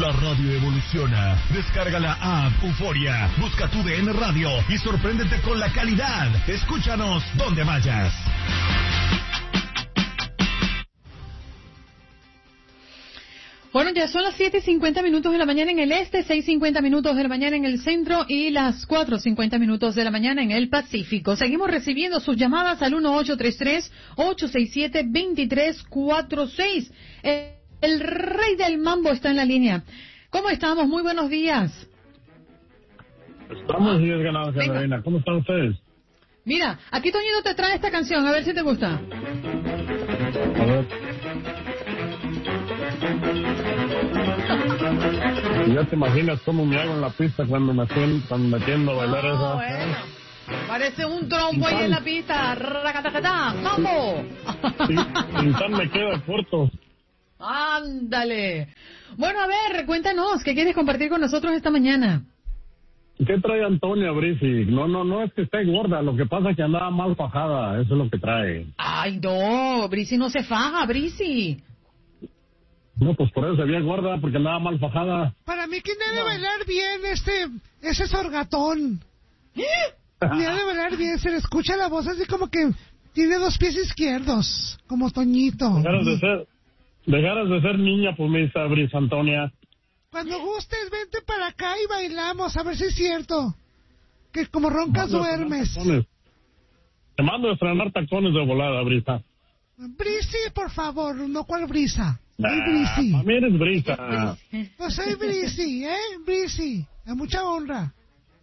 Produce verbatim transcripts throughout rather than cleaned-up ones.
La radio evoluciona. Descarga la app Euforia. Busca tu D N Radio y sorpréndete con la calidad. Escúchanos donde vayas. Bueno, ya son las siete y cincuenta minutos de la mañana en el este, seis y cincuenta minutos de la mañana en el centro y las cuatro y cincuenta minutos de la mañana en el Pacífico. Seguimos recibiendo sus llamadas al uno ocho tres tres, ocho seis siete, dos tres cuatro seis. El, el rey del mambo está en la línea. ¿Cómo estamos? Muy buenos días. Estamos bien ganados, Carolina. ¿Cómo están ustedes? Mira, aquí Toñito te trae esta canción, a ver si te gusta. A ver. Ya te imaginas cómo me hago en la pista cuando me estoy cuando metiendo a bailar no, esa. Bueno. Parece un trompo ahí en la pista. Racatacatá, ¡mambo! Sin, sin tan me queda corto. Ándale. Bueno, a ver, cuéntanos, ¿qué quieres compartir con nosotros esta mañana? ¿Qué trae Antonia Brisi? No, no, no es que esté gorda, lo que pasa es que andaba mal fajada, eso es lo que trae. Ay, no, Brisi no se faja, Brisi. No, pues por eso se veía gorda, porque andaba mal fajada. Para mí que debe no. bailar bien este, ese sorgatón. Debe bailar bien, se le escucha la voz así como que tiene dos pies izquierdos, como Toñito. Dejaras de ser, dejaras de ser niña, pues me dice Brisa Antonia. Cuando gustes, vente para acá y bailamos, a ver si es cierto. Que como roncas duermes. Te mando a estrenar tacones de volada, Brisa. Brisi, por favor, no cual brisa. Nah, soy Brisi. A mí eres Brisa. Pues soy Brisi, ¿eh? Brisi, a mucha honra.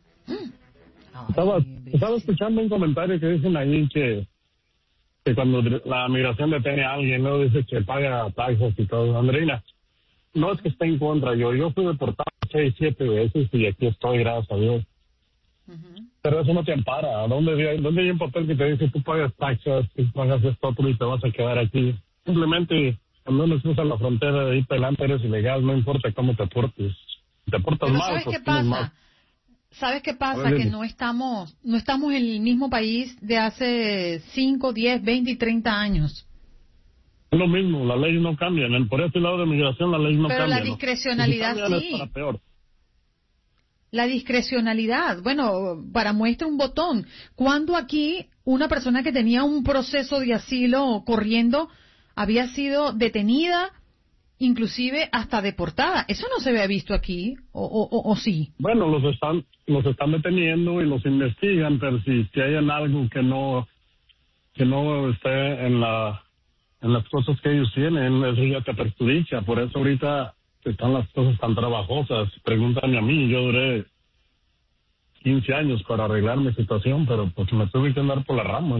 Estaba, estaba escuchando un comentario que dicen ahí que, que cuando la migración detiene a alguien, ¿no? Dice que paga taxas y todo. Andreina, no es que esté en contra yo. Yo fui deportado seis, siete veces y aquí estoy, gracias a Dios. Uh-huh. Pero eso no te ampara. ¿Dónde, ¿Dónde hay un papel que te dice tú pagas taxas, tú pagas esto otro y te vas a quedar aquí? Simplemente cuando uno cruza la frontera de ahí para adelante eres ilegal, no importa cómo te portes. Si te portas Pero mal, ¿sabes pues qué pasa? mal. ¿Sabes qué pasa? Que no estamos no estamos en el mismo país de hace cinco, diez, veinte y treinta años. Es lo mismo, las leyes no cambian. Por este lado de migración la ley no Pero cambia. Pero la discrecionalidad ¿no? Si cambian, sí. es para peor. La discrecionalidad, bueno, para muestra un botón. ¿Cuándo aquí una persona que tenía un proceso de asilo corriendo había sido detenida, inclusive hasta deportada? Eso no se había visto aquí, o, o, o sí. Bueno, los están los están deteniendo y los investigan, pero si, si hay algo que no que no esté en la en las cosas que ellos tienen, eso ya te perjudica. Por eso ahorita están las cosas tan trabajosas. Pregúntame a mí, yo duré quince años para arreglar mi situación, pero pues me tuve que andar por las ramas.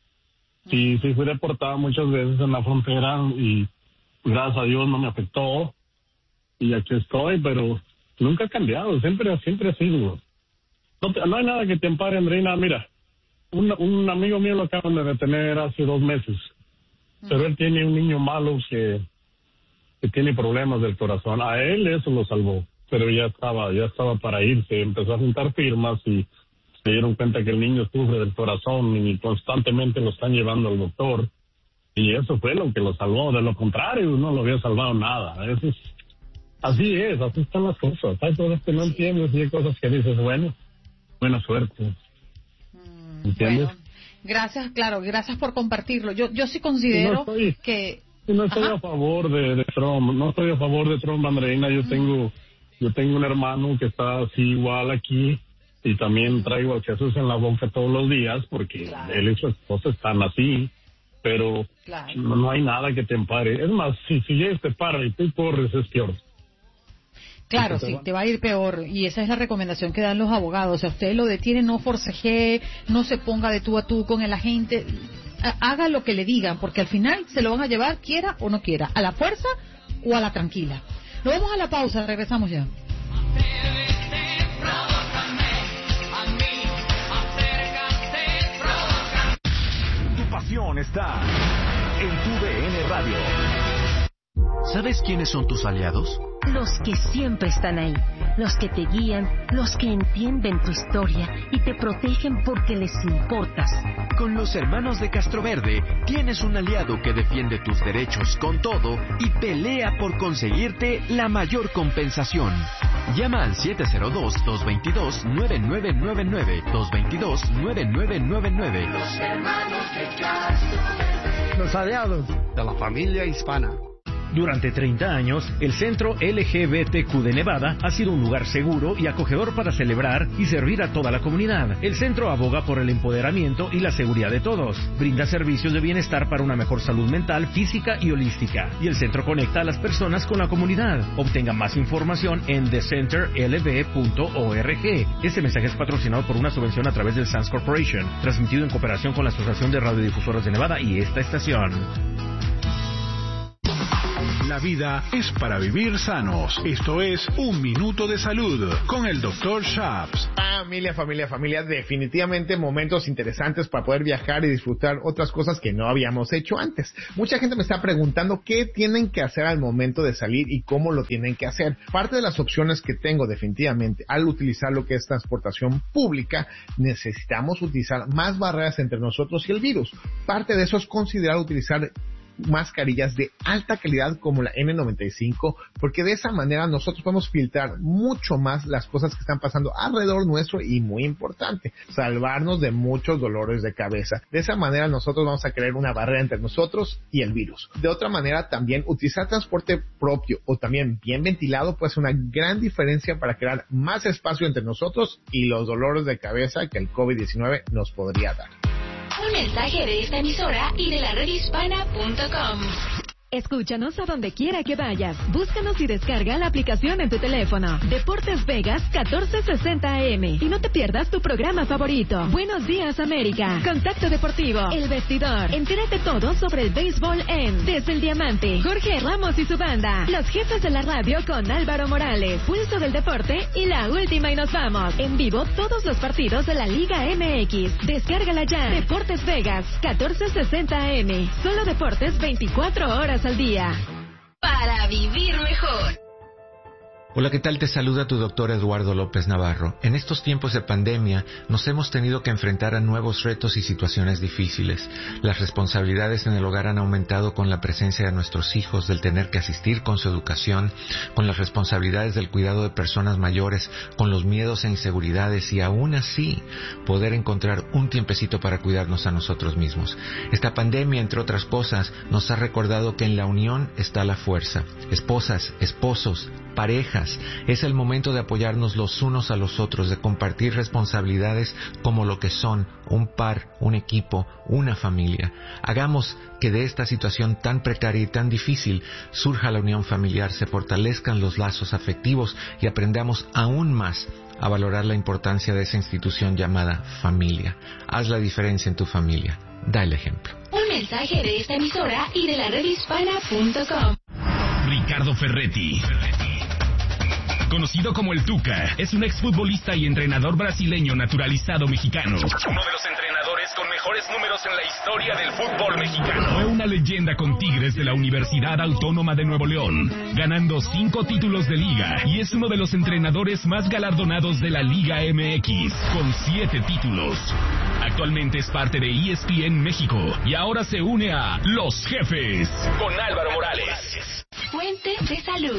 Sí, sí fui deportado muchas veces en la frontera y gracias a Dios no me afectó y aquí estoy, pero nunca ha cambiado, siempre, siempre ha sido. No, te, no hay nada que te ampare, Andreina. Mira, un, un amigo mío lo acaban de detener hace dos meses, pero él tiene un niño malo que, que tiene problemas del corazón. A él eso lo salvó, pero ya estaba, ya estaba para irse. Empezó a juntar firmas y se dieron cuenta que el niño sufre del corazón y constantemente lo están llevando al doctor. Y eso fue lo que lo salvó. De lo contrario, no lo había salvado nada. Eso es, así es, así están las cosas. Hay cosas que no entiendes y hay cosas que dices, bueno, buena suerte. ¿Entiendes? Bueno, gracias, claro, gracias por compartirlo. Yo yo sí considero no estoy, que... No estoy Ajá. a favor de, de Trump, no estoy a favor de Trump, Andreina. Yo tengo, yo tengo un hermano que está así igual aquí y también traigo a Jesús en la boca todos los días porque claro, él y su esposa están así. Pero claro, no, no hay nada que te empare. Es más, si, si ya te para y tú corres, es peor. Claro, sí, te va a ir peor. Y esa es la recomendación que dan los abogados. O sea, usted lo detiene, no forcejee, no se ponga de tú a tú con el agente. Haga lo que le digan, porque al final se lo van a llevar, quiera o no quiera, a la fuerza o a la tranquila. Nos vamos a la pausa, regresamos ya. Está en tu D N Radio. ¿Sabes quiénes son tus aliados? Los que siempre están ahí, los que te guían, los que entienden tu historia y te protegen porque les importas. Con los hermanos de Castroverde tienes un aliado que defiende tus derechos con todo y pelea por conseguirte la mayor compensación. Llama al siete cero dos, dos dos dos, nueve nueve nueve nueve, dos dos dos, nueve nueve nueve nueve. Los hermanos de Castroverde. Los aliados de la familia hispana. Durante treinta años, el Centro L G B T Q de Nevada ha sido un lugar seguro y acogedor para celebrar y servir a toda la comunidad. El centro aboga por el empoderamiento y la seguridad de todos. Brinda servicios de bienestar para una mejor salud mental, física y holística. Y el centro conecta a las personas con la comunidad. Obtenga más información en the center l b punto org. Este mensaje es patrocinado por una subvención a través del Sands Corporation, transmitido en cooperación con la Asociación de Radiodifusoras de Nevada y esta estación. La vida es para vivir sanos. Esto es Un Minuto de Salud con el doctor Shaps. Familia, familia, familia, definitivamente momentos interesantes para poder viajar y disfrutar otras cosas que no habíamos hecho antes. Mucha gente me está preguntando qué tienen que hacer al momento de salir y cómo lo tienen que hacer. Parte de las opciones que tengo definitivamente al utilizar lo que es transportación pública, necesitamos utilizar más barreras entre nosotros y el virus. Parte de eso es considerar utilizar mascarillas de alta calidad como la N noventa y cinco, porque de esa manera nosotros podemos filtrar mucho más las cosas que están pasando alrededor nuestro y, muy importante, salvarnos de muchos dolores de cabeza. De esa manera nosotros vamos a crear una barrera entre nosotros y el virus. De otra manera, también utilizar transporte propio o también bien ventilado puede ser una gran diferencia para crear más espacio entre nosotros y los dolores de cabeza que el COVID diecinueve nos podría dar. Un mensaje de esta emisora y de la red hispana punto com. Escúchanos a donde quiera que vayas. Búscanos y descarga la aplicación en tu teléfono. Deportes Vegas catorce sesenta A M. Y no te pierdas tu programa favorito. Buenos días, América. Contacto Deportivo. El Vestidor. Entérate todo sobre el béisbol en Desde el Diamante. Jorge Ramos y su banda. Los jefes de la radio con Álvaro Morales. Pulso del Deporte y La Última y Nos Vamos. En vivo todos los partidos de la Liga M X. Descárgala ya. Deportes Vegas catorce sesenta A M. Solo deportes veinticuatro horas al día. Para vivir mejor. Hola, ¿qué tal? Te saluda tu doctor Eduardo López Navarro. En estos tiempos de pandemia nos hemos tenido que enfrentar a nuevos retos y situaciones difíciles. Las responsabilidades en el hogar han aumentado con la presencia de nuestros hijos, del tener que asistir con su educación, con las responsabilidades del cuidado de personas mayores, con los miedos e inseguridades y aún así poder encontrar un tiempecito para cuidarnos a nosotros mismos. Esta pandemia, entre otras cosas, nos ha recordado que en la unión está la fuerza. Esposas, esposos, parejas, es el momento de apoyarnos los unos a los otros, de compartir responsabilidades como lo que son un par, un equipo, una familia. Hagamos que de esta situación tan precaria y tan difícil surja la unión familiar, se fortalezcan los lazos afectivos y aprendamos aún más a valorar la importancia de esa institución llamada familia. Haz la diferencia en tu familia. Da el ejemplo. Un mensaje de esta emisora y de la red hispana punto com. Ricardo Ferretti, conocido como el Tuca, es un exfutbolista y entrenador brasileño naturalizado mexicano. Uno de los entrenadores con mejores números en la historia del fútbol mexicano. Fue una leyenda con Tigres de la Universidad Autónoma de Nuevo León, ganando cinco títulos de liga, y es uno de los entrenadores más galardonados de la Liga M X, con siete títulos. Actualmente es parte de E S P N México y ahora se une a Los Jefes con Álvaro Morales. Fuente de salud.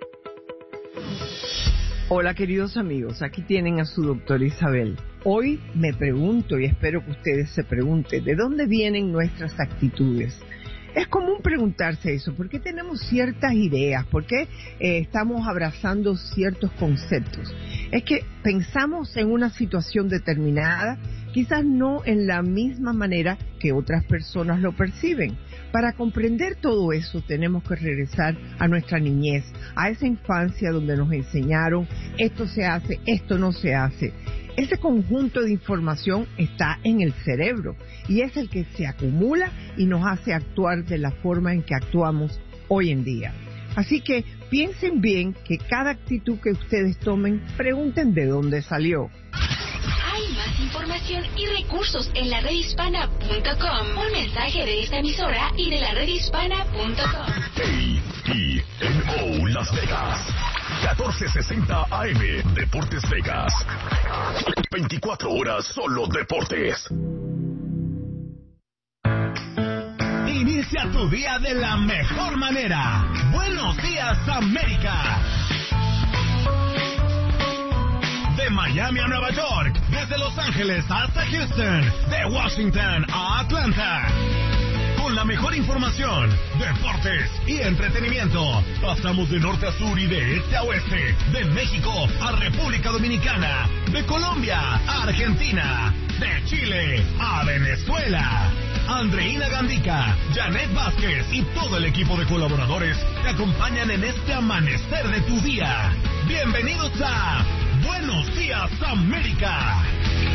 Hola, queridos amigos, aquí tienen a su doctora Isabel. Hoy me pregunto, y espero que ustedes se pregunten, ¿de dónde vienen nuestras actitudes? Es común preguntarse eso, ¿por qué tenemos ciertas ideas? ¿Por qué eh, estamos abrazando ciertos conceptos? Es que pensamos en una situación determinada, quizás no en la misma manera que otras personas lo perciben. Para comprender todo eso tenemos que regresar a nuestra niñez, a esa infancia donde nos enseñaron esto se hace, esto no se hace. Ese conjunto de información está en el cerebro y es el que se acumula y nos hace actuar de la forma en que actuamos hoy en día. Así que piensen bien que cada actitud que ustedes tomen, pregunten de dónde salió. Hay más información y recursos en la red hispana punto com. Un mensaje de esta emisora y de la red hispana punto com. Hey, Y N O Las Vegas. catorce sesenta A M. Deportes Vegas. veinticuatro horas solo deportes. Inicia tu día de la mejor manera. Buenos días, América. De Miami a Nueva York, desde Los Ángeles hasta Houston, de Washington a Atlanta. Con la mejor información, deportes y entretenimiento. Pasamos de norte a sur y de este a oeste, de México a República Dominicana, de Colombia a Argentina, de Chile a Venezuela. Andreina Gandica, Janet Vázquez y todo el equipo de colaboradores te acompañan en este amanecer de tu día. Bienvenidos a Buenos Días, América.